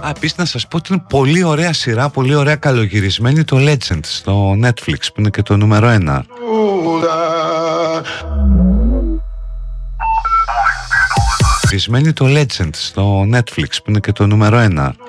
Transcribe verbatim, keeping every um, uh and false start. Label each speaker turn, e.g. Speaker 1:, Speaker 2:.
Speaker 1: Α, επίσης να σας πω ότι είναι πολύ ωραία σειρά, πολύ ωραία καλογυρισμένη, το Legend στο Netflix που είναι και το νούμερο ένα. Γυρισμένη το Legend στο Netflix που είναι και το νούμερο ένα.